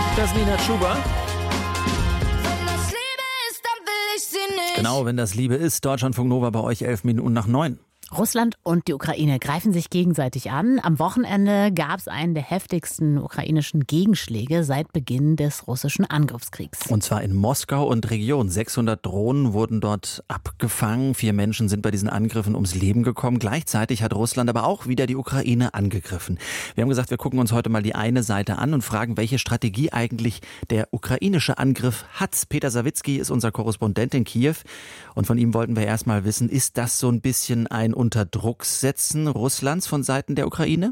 Das Nina Chuba. Genau, wenn das Liebe ist. Deutschlandfunk Nova bei euch 11:11. Russland und die Ukraine greifen sich gegenseitig an. Am Wochenende gab es einen der heftigsten ukrainischen Gegenschläge seit Beginn des russischen Angriffskriegs. Und zwar in Moskau und Region. 600 Drohnen wurden dort abgefangen. 4 Menschen sind bei diesen Angriffen ums Leben gekommen. Gleichzeitig hat Russland aber auch wieder die Ukraine angegriffen. Wir haben gesagt, wir gucken uns heute mal die eine Seite an und fragen, welche Strategie eigentlich der ukrainische Angriff hat. Peter Sawicki ist unser Korrespondent in Kiew. Und von ihm wollten wir erst mal wissen, ist das so ein bisschen ein unter Druck setzen Russlands von Seiten der Ukraine?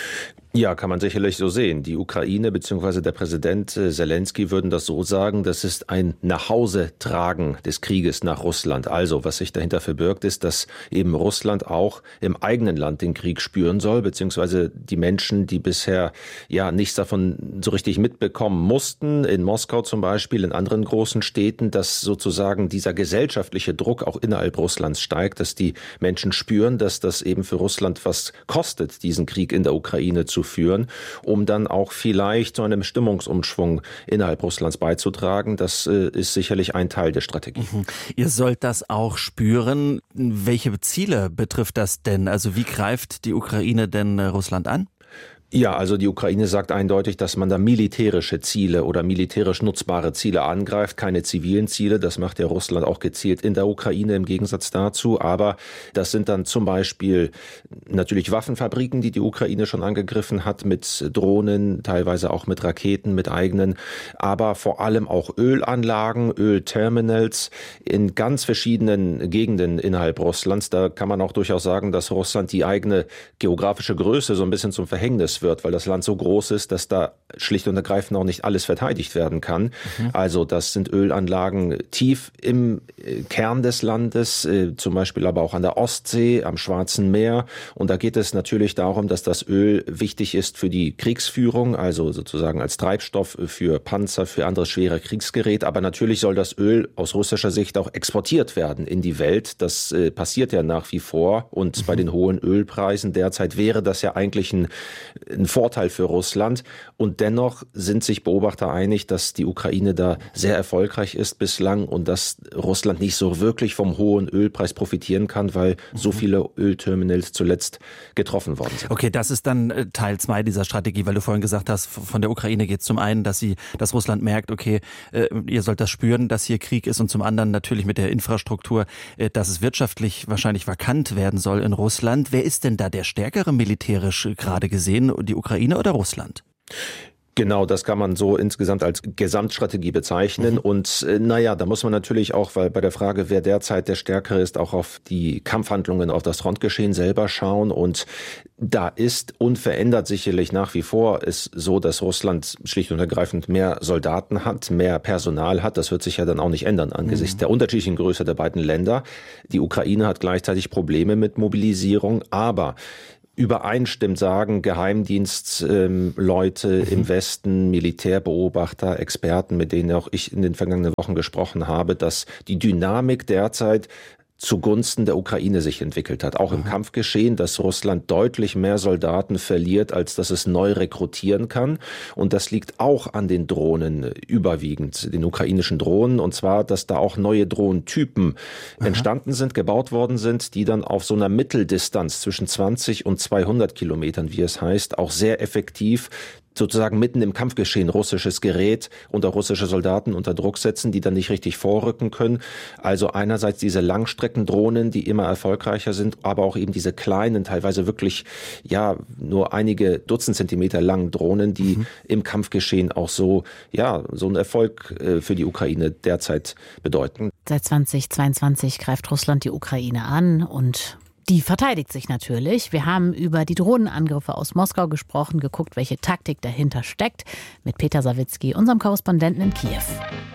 Ja, kann man sicherlich so sehen. Die Ukraine bzw. der Präsident Selenskyj würden das so sagen, das ist ein Nachhause-Tragen des Krieges nach Russland. Also, was sich dahinter verbirgt, ist, dass eben Russland auch im eigenen Land den Krieg spüren soll, beziehungsweise die Menschen, die bisher ja nichts davon so richtig mitbekommen mussten, in Moskau zum Beispiel, in anderen großen Städten, dass sozusagen dieser gesellschaftliche Druck auch innerhalb Russlands steigt, dass die Menschen spüren, dass das eben für Russland was kostet, diesen Krieg in der Ukraine zu führen, um dann auch vielleicht zu einem Stimmungsumschwung innerhalb Russlands beizutragen. Das ist sicherlich ein Teil der Strategie. Ihr sollt das auch spüren. Welche Ziele betrifft das denn? Also wie greift die Ukraine denn Russland an? Ja, also die Ukraine sagt eindeutig, dass man da militärische Ziele oder militärisch nutzbare Ziele angreift, keine zivilen Ziele. Das macht ja Russland auch gezielt in der Ukraine im Gegensatz dazu. Aber das sind dann zum Beispiel natürlich Waffenfabriken, die die Ukraine schon angegriffen hat, mit Drohnen, teilweise auch mit Raketen, mit eigenen, aber vor allem auch Ölanlagen, Ölterminals in ganz verschiedenen Gegenden innerhalb Russlands. Da kann man auch durchaus sagen, dass Russland die eigene geografische Größe so ein bisschen zum Verhängnis wird, weil das Land so groß ist, dass da schlicht und ergreifend auch nicht alles verteidigt werden kann. Also das sind Ölanlagen tief im Kern des Landes, zum Beispiel aber auch an der Ostsee, am Schwarzen Meer. Und da geht es natürlich darum, dass das Öl wichtig ist für die Kriegsführung, also sozusagen als Treibstoff für Panzer, für anderes schwere Kriegsgerät. Aber natürlich soll das Öl aus russischer Sicht auch exportiert werden in die Welt. Das passiert ja nach wie vor. Und bei den hohen Ölpreisen derzeit wäre das ja eigentlich ein Vorteil für Russland. Und dennoch sind sich Beobachter einig, dass die Ukraine da sehr erfolgreich ist bislang und dass Russland nicht so wirklich vom hohen Ölpreis profitieren kann, weil so viele Ölterminals zuletzt getroffen worden sind. Okay, das ist dann Teil 2 dieser Strategie, weil du vorhin gesagt hast, von der Ukraine geht es zum einen, dass Russland merkt, okay, ihr sollt das spüren, dass hier Krieg ist, und zum anderen natürlich mit der Infrastruktur, dass es wirtschaftlich wahrscheinlich vakant werden soll in Russland. Wer ist denn da der Stärkere militärisch gerade gesehen? Die Ukraine oder Russland? Genau, das kann man so insgesamt als Gesamtstrategie bezeichnen. Und da muss man natürlich auch, weil bei der Frage, wer derzeit der Stärkere ist, auch auf die Kampfhandlungen, auf das Frontgeschehen selber schauen. Und da ist unverändert sicherlich nach wie vor ist so, dass Russland schlicht und ergreifend mehr Soldaten hat, mehr Personal hat. Das wird sich ja dann auch nicht ändern angesichts der unterschiedlichen Größe der beiden Länder. Die Ukraine hat gleichzeitig Probleme mit Mobilisierung, aber übereinstimmt sagen Geheimdienstleute im Westen, Militärbeobachter, Experten, mit denen auch ich in den vergangenen Wochen gesprochen habe, dass die Dynamik derzeit zugunsten der Ukraine sich entwickelt hat. Auch im Kampfgeschehen, dass Russland deutlich mehr Soldaten verliert, als dass es neu rekrutieren kann. Und das liegt auch an den Drohnen überwiegend, den ukrainischen Drohnen. Und zwar, dass da auch neue Drohnentypen entstanden sind, gebaut worden sind, die dann auf so einer Mitteldistanz zwischen 20 und 200 Kilometern, wie es heißt, auch sehr effektiv sozusagen mitten im Kampfgeschehen russisches Gerät und auch russische Soldaten unter Druck setzen, die dann nicht richtig vorrücken können. Also einerseits diese Langstreckendrohnen, die immer erfolgreicher sind, aber auch eben diese kleinen, teilweise wirklich nur einige Dutzend Zentimeter langen Drohnen, die im Kampfgeschehen auch so einen Erfolg für die Ukraine derzeit bedeuten. Seit 2022 greift Russland die Ukraine an und die verteidigt sich natürlich. Wir haben über die Drohnenangriffe aus Moskau gesprochen, geguckt, welche Taktik dahinter steckt, mit Peter Sawicki, unserem Korrespondenten in Kiew.